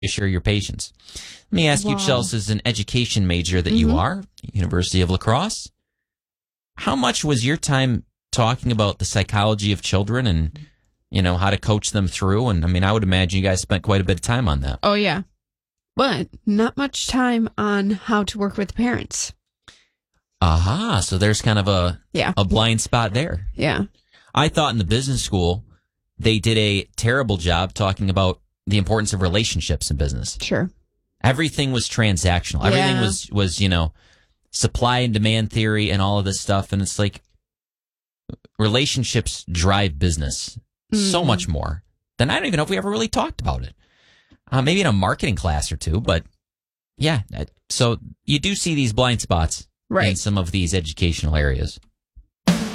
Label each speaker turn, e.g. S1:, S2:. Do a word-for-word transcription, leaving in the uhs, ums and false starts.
S1: assure your patients. Let me ask
S2: Wow.
S1: you, Chelsea, as an education major that
S2: Mm-hmm.
S1: you are, University of La Crosse, how much was your time talking about the psychology of children and, you know, how to coach them through? And I mean, I would imagine you guys spent quite a bit of time on that.
S2: Oh, yeah. But not much time on how to work with parents.
S1: Aha, so there's kind of a
S2: Yeah.
S1: a blind spot there.
S2: Yeah.
S1: I thought in the business school they did a terrible job talking about the importance of relationships in business.
S2: Sure.
S1: Everything was transactional. Everything
S2: Yeah.
S1: was was, you know, supply and demand theory and all of this stuff. And it's like relationships drive business so
S2: Mhm.
S1: much more than I don't even know if we ever really talked about it. Uh, maybe in a marketing class or two, but yeah. that- So you do see these blind spots in
S2: Right.
S1: some of these educational areas.